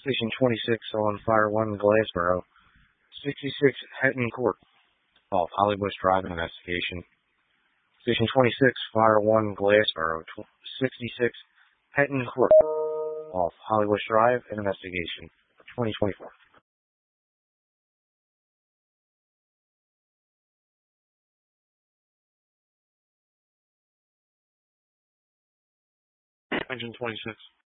Station 26 on Fire 1 Glassboro. 66 Hetton Court off Holly Bush Drive, investigation. Station 26, Fire 1 Glassboro. 66 Hetton Court off Holly Bush Drive, investigation. 2024. Engine 26.